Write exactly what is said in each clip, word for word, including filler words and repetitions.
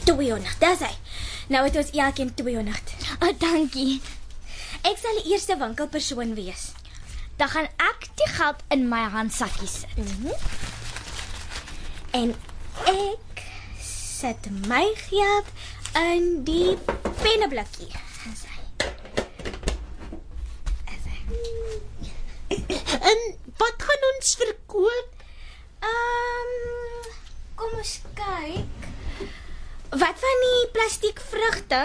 tweehonderd, dis hy. Nou het ons elkeen tweehonderd. Oh, dankie. Ek sal die eerste winkelpersoon wees. Dan gaan ek die geld in my handsakkie sit. Mm-hmm. En ek sit my geld in die penneblikkie. Dis hy. Dis hy. En wat gaan ons verkoop? Um, kom ons kyk. Wat van die plastiek vrugte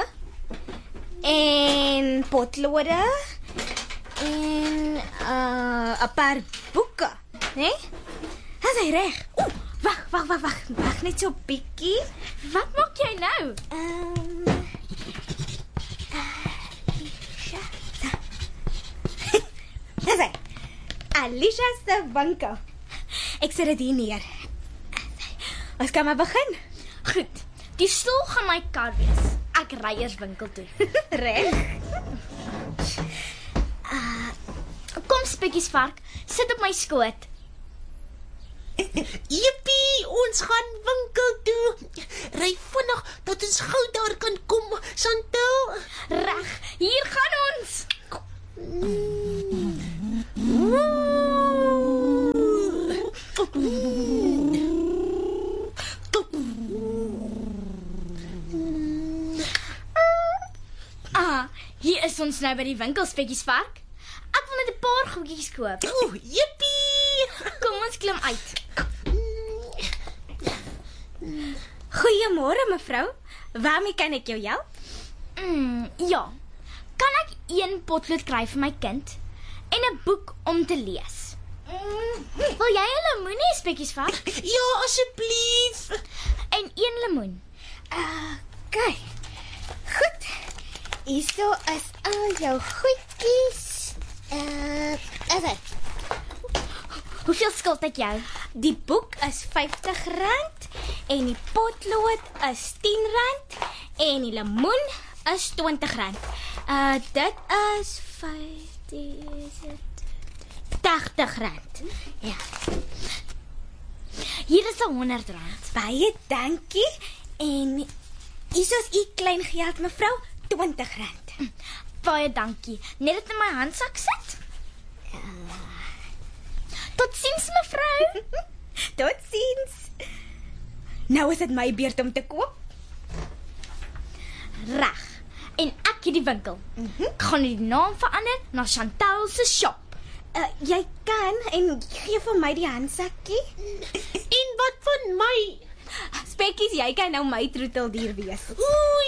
en potlode en 'n uh, paar boeke, né? Nee? Dis hy reg. Ooh, wag, wag, wag, wag, wag net so bietjie. Wat maak jy nou? Ehm um, Dis hy. Alicia se winkel. Ek sit dit hier neer. Ons kan maar begin. Goed. Die stoel gaan my kar wees. Ek ry eers winkel toe. Reg? Uh, kom Spekkies vark, sit op my skoot. Jippie, ons gaan winkel toe. Ry vinnig dat ons gou daar kan kom, Chantel. Reg, hier gaan ons. Ah, hier is ons nou by die winkel, Spekkies vark. Ek wil net 'n paar goedjies koop. Ooh, jippie. Kom ons klim uit. Goeiemôre mevrou. Waarmee kan ek jou help? Mm, ja. Kan ek een potlood kry vir my kind en 'n boek om te lees? Mm, wil jy 'n lemoen hê, Spekkies vark? Ja, asseblief. En een lemoen. Uh, kyk. Goed. Hierso is al jou goedjies. Uh, is dit? Hoeveel skuld ek jou? Die boek is vyftig rand en die potlood is tien rand en die lemoen is twintig rand. Uh dit is vyftig tagtig rand. Ja. Hier is honderd rand. Baie dankie en hierso is u klein geld mevrou, twintig rand. Baie dankie. Net dit in my handsak sit. Totsiens mevrou. Totsiens. Nou is dit my beurt om te koop. Reg. En ek het die winkel. Mm-hmm. Ek gaan die naam verander na Chantel se shop. Uh, jy kan en gee vir my die handsakkie. En wat van my? Spekkies, jy kan nou my troeteldier wees. Ooh,